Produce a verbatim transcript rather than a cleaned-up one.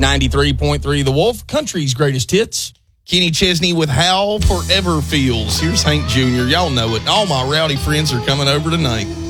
ninety-three point three The Wolf, country's greatest hits. Kenny Chesney with How Forever Feels. Here's Hank Junior Y'all know it. All my rowdy friends are coming over tonight.